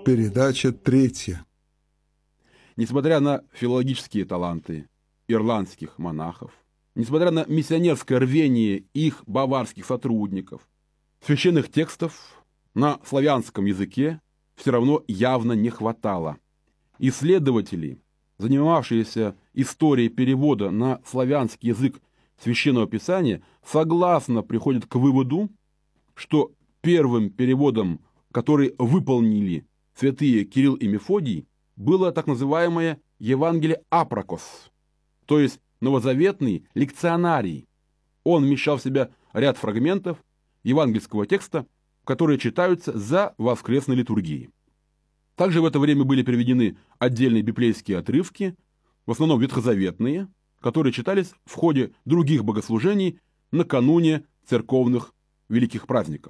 Передача третья. Несмотря на филологические таланты ирландских монахов, несмотря на миссионерское рвение их баварских сотрудников, священных текстов на славянском языке все равно явно не хватало. Исследователи, занимавшиеся историей перевода на славянский язык Священного Писания, согласно приходят к выводу, что первым переводом, который выполнили святые Кирилл и Мефодий, было так называемое Евангелие Апракос, то есть новозаветный лекционарий. Он вмещал в себя ряд фрагментов евангельского текста, которые читаются за воскресной литургией. Также в это время были переведены отдельные библейские отрывки, в основном ветхозаветные, которые читались в ходе других богослужений накануне церковных великих праздников.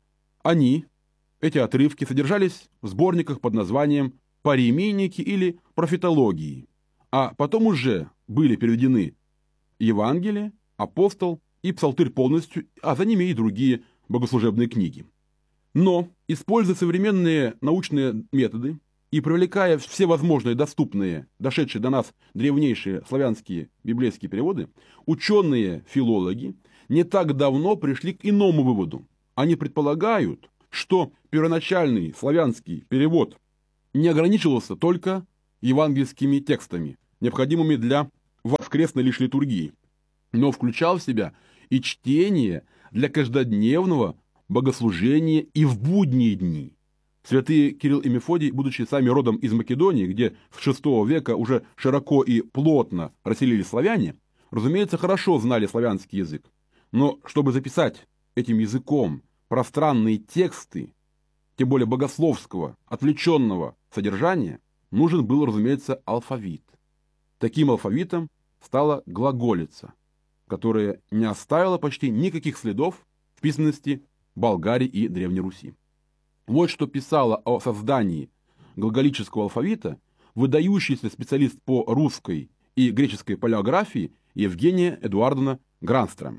Эти отрывки, содержались в сборниках под названием «Паремийники» или «Профетологии», а потом уже были переведены Евангелие, Апостол и Псалтырь полностью, а за ними и другие богослужебные книги. Но, используя современные научные методы и привлекая все возможные доступные, дошедшие до нас древнейшие славянские библейские переводы, ученые-филологи не так давно пришли к иному выводу. Они предполагают, что первоначальный славянский перевод не ограничивался только евангельскими текстами, необходимыми для воскресной лишь литургии, но включал в себя и чтение для каждодневного богослужения и в будние дни. Святые Кирилл и Мефодий, будучи сами родом из Македонии, где с VI века уже широко и плотно расселились славяне, разумеется, хорошо знали славянский язык. Но чтобы записать этим языком пространные тексты, тем более богословского, отвлеченного содержания, нужен был, разумеется, алфавит. Таким алфавитом стала глаголица, которая не оставила почти никаких следов в письменности Болгарии и Древней Руси. Вот что писала о создании глаголического алфавита выдающийся специалист по русской и греческой палеографии Евгения Эдуардовна Гранстрем.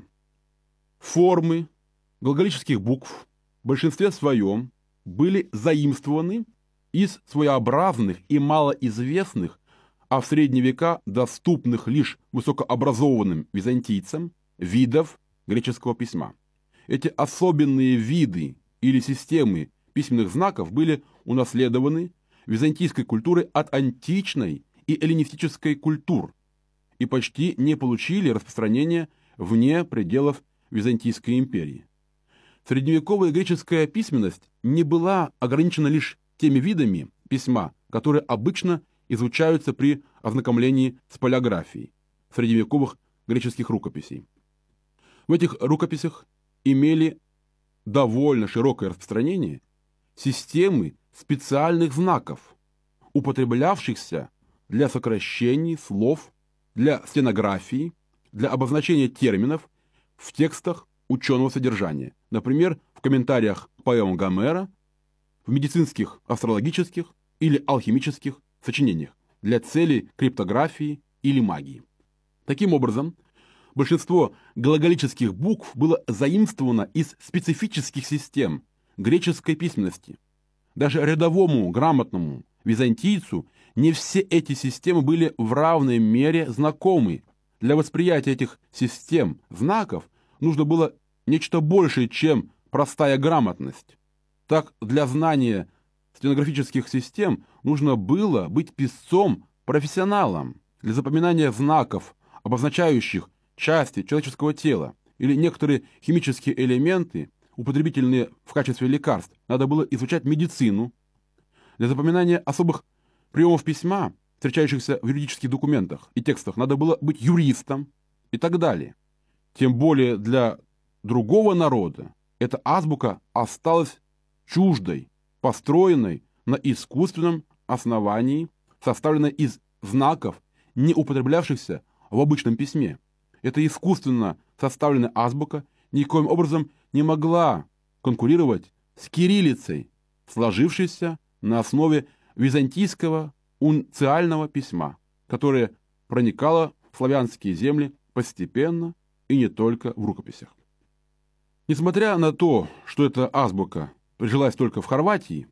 Формы глаголических букв в большинстве своем были заимствованы из своеобразных и малоизвестных, а в средние века доступных лишь высокообразованным византийцам, видов греческого письма. Эти особенные виды или системы письменных знаков были унаследованы византийской культурой от античной и эллинистической культур и почти не получили распространения вне пределов Византийской империи. Средневековая греческая письменность не была ограничена лишь теми видами письма, которые обычно изучаются при ознакомлении с палеографией средневековых греческих рукописей. В этих рукописях имели довольно широкое распространение системы специальных знаков, употреблявшихся для сокращений слов, для стенографии, для обозначения терминов в текстах ученого содержания, например, в комментариях к поэмам Гомера, в медицинских, астрологических или алхимических сочинениях для целей криптографии или магии. Таким образом, большинство глаголических букв было заимствовано из специфических систем греческой письменности. Даже рядовому грамотному византийцу не все эти системы были в равной мере знакомы. Для восприятия этих систем знаков нужно было нечто большее, чем простая грамотность. Так, для знания стенографических систем нужно было быть писцом-профессионалом. Для запоминания знаков, обозначающих части человеческого тела или некоторые химические элементы, употребительные в качестве лекарств, надо было изучать медицину. Для запоминания особых приемов письма, встречающихся в юридических документах и текстах, надо было быть юристом и так далее. Тем более для другого народа эта азбука осталась чуждой, построенной на искусственном основании, составленной из знаков, не употреблявшихся в обычном письме. Эта искусственно составленная азбука никоим образом не могла конкурировать с кириллицей, сложившейся на основе византийского унциального письма, которое проникало в славянские земли постепенно и не только в рукописях. Несмотря на то, что эта азбука прижилась только в Хорватии,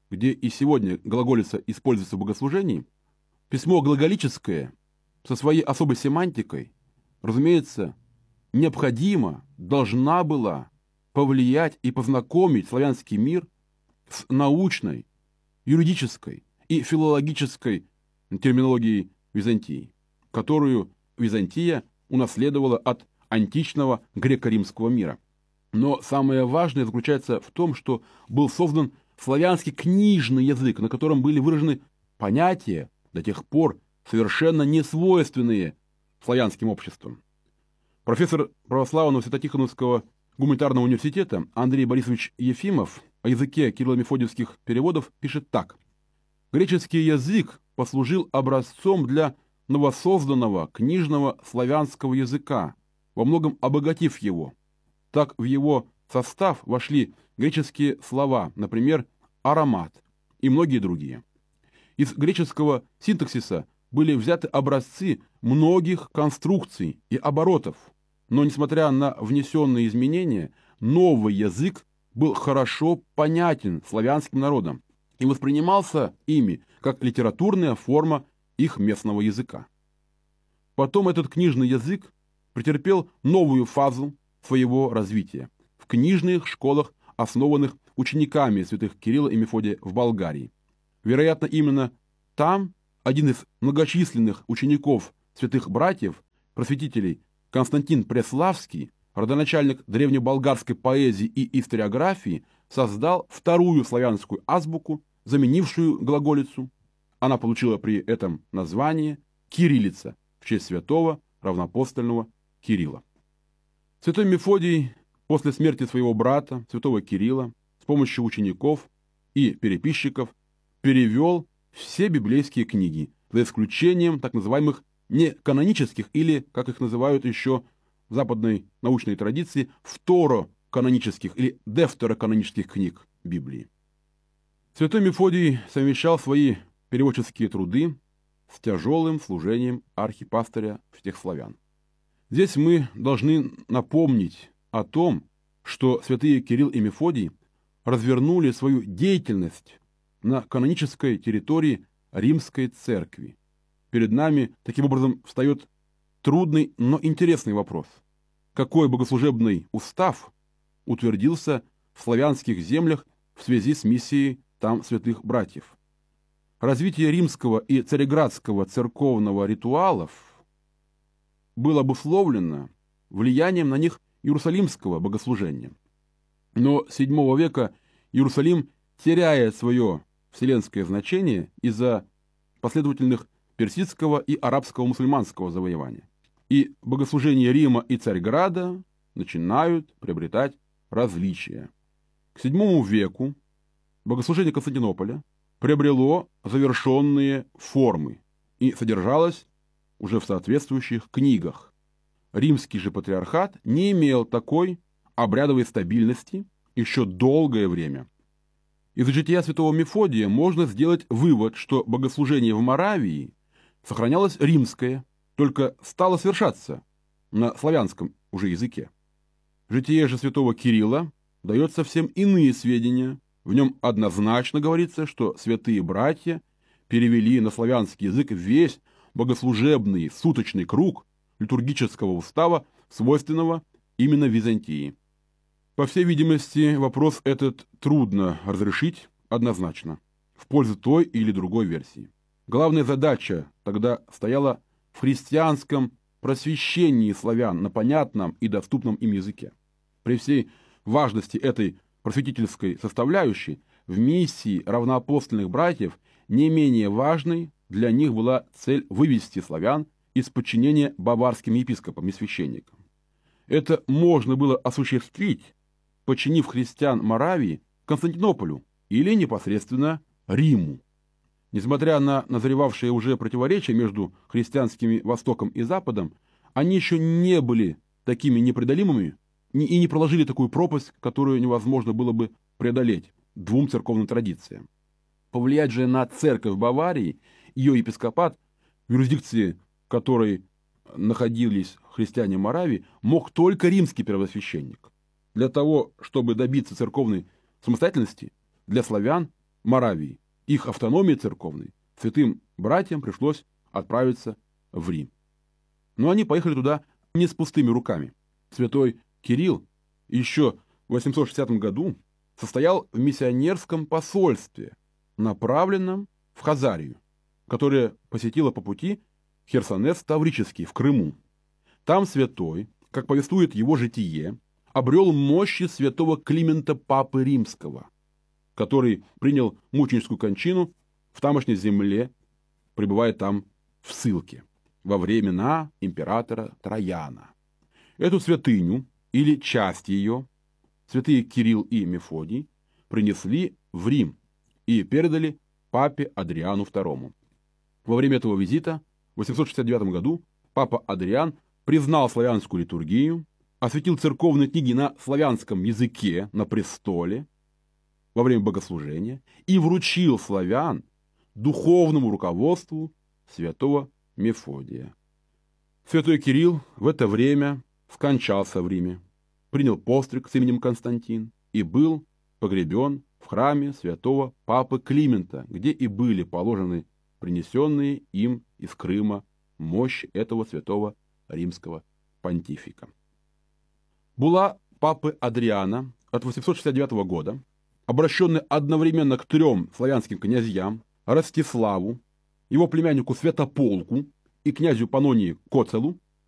где и сегодня глаголица используется в богослужении, письмо глаголическое со своей особой семантикой, разумеется, необходимо должна была повлиять и познакомить славянский мир с научной, юридической и филологической терминологией Византии, которую Византия унаследовала от античного греко-римского мира. Но самое важное заключается в том, что был создан славянский книжный язык, на котором были выражены понятия, до тех пор совершенно несвойственные славянским обществам. Профессор православного Свято-Тихоновского гуманитарного университета Андрей Борисович Ефимов о языке кирилло-мефодиевских переводов пишет так. Греческий язык послужил образцом для новосозданного книжного славянского языка, во многом обогатив его. Так в его состав вошли греческие слова, например, аромат и многие другие. Из греческого синтаксиса были взяты образцы многих конструкций и оборотов, но, несмотря на внесенные изменения, новый язык был хорошо понятен славянским народам и воспринимался ими как литературная форма их местного языка. Потом этот книжный язык претерпел новую фазу своего развития в книжных школах, основанных учениками святых Кирилла и Мефодия в Болгарии. Вероятно, именно там один из многочисленных учеников святых братьев, просветителей Константин Преславский, родоначальник древнеболгарской поэзии и историографии, создал вторую славянскую азбуку, заменившую глаголицу. Она получила при этом название «Кириллица» в честь святого равноапостольного Кирилла. Святой Мефодий после смерти своего брата, святого Кирилла, с помощью учеников и переписчиков перевел все библейские книги, за исключением так называемых неканонических или, как их называют еще в западной научной традиции, второканонических или дефтероканонических книг Библии. Святой Мефодий совмещал свои переводческие труды с тяжелым служением архипастыря всех славян. Здесь мы должны напомнить о том, что святые Кирилл и Мефодий развернули свою деятельность на канонической территории Римской Церкви. Перед нами таким образом встает трудный, но интересный вопрос. Какой богослужебный устав утвердился в славянских землях в связи с миссией там святых братьев? Развитие римского и цареградского церковного ритуалов было обусловлено влиянием на них иерусалимского богослужения. Но с VII века Иерусалим теряет свое вселенское значение из-за последовательных персидского и арабского мусульманского завоевания. И богослужения Рима и Царьграда начинают приобретать различия. К VII веку богослужение Константинополя приобрело завершенные формы и содержалось уже в соответствующих книгах. Римский же патриархат не имел такой обрядовой стабильности еще долгое время. Из жития святого Мефодия можно сделать вывод, что богослужение в Моравии сохранялось римское, только стало совершаться на славянском уже языке. Житие же святого Кирилла дает совсем иные сведения. В нем однозначно говорится, что святые братья перевели на славянский язык весь богослужебный суточный круг литургического устава, свойственного именно Византии. По всей видимости, вопрос этот трудно разрешить однозначно, в пользу той или другой версии. Главная задача тогда стояла в христианском просвещении славян на понятном и доступном им языке. При всей важности этой просветительской составляющей, в миссии равноапостольных братьев не менее важной для них была цель вывести славян из подчинения баварским епископам и священникам. Это можно было осуществить, подчинив христиан Моравии Константинополю или непосредственно Риму. Несмотря на назревавшие уже противоречия между христианскими Востоком и Западом, они еще не были такими непреодолимыми и не проложили такую пропасть, которую невозможно было бы преодолеть двум церковным традициям. Повлиять же на церковь Баварии, ее епископат, в юрисдикции которой находились христиане Моравии, мог только римский первосвященник. Для того, чтобы добиться церковной самостоятельности, для славян Моравии, их автономии церковной, святым братьям пришлось отправиться в Рим. Но они поехали туда не с пустыми руками. Святой Кирилл еще в 860 году состоял в миссионерском посольстве, направленном в Хазарию, которое посетило по пути Херсонес Таврический в Крыму. Там святой, как повествует его житие, обрел мощи святого Климента Папы Римского, который принял мученическую кончину в тамошней земле, пребывая там в ссылке во времена императора Трояна. Эту святыню, или часть ее, святые Кирилл и Мефодий, принесли в Рим и передали папе Адриану II. Во время этого визита в 869 году папа Адриан признал славянскую литургию, осветил церковные книги на славянском языке на престоле во время богослужения и вручил славян духовному руководству святого Мефодия. Святой Кирилл в это время скончался в Риме, принял постриг с именем Константин и был погребен в храме святого Папы Климента, где и были положены принесенные им из Крыма мощи этого святого римского понтифика. Була Папы Адриана от 869 года, обращенная одновременно к 3 славянским князьям, Ростиславу, его племяннику Святополку и князю Панонии Коцелу,